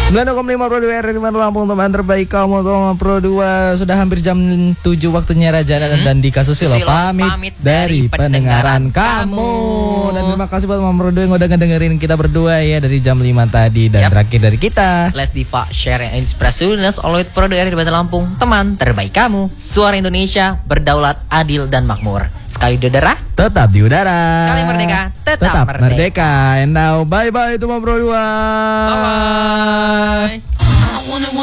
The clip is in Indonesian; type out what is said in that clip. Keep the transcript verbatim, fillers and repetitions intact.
sembilan koma lima Pro dua R R I Lampung, teman terbaik kamu Toma Pro dua. Sudah hampir jam tujuh waktunya Raja hmm. dan Dika Susilo pamit, pamit dari pendengaran kamu. Dan terima kasih buat Mama Pro dua yang udah ngedengerin kita berdua ya dari jam lima tadi. Dan yep. terakhir dari kita Les Diva, share yang inspirasi Nas All Pro dua R R I Lampung, teman terbaik kamu. Suara Indonesia, berdaulat, adil dan makmur. Sekali di udara, tetap di udara. Sekali merdeka, tetap, tetap merdeka. merdeka. And now bye bye Toma Pro dua. Bye bye.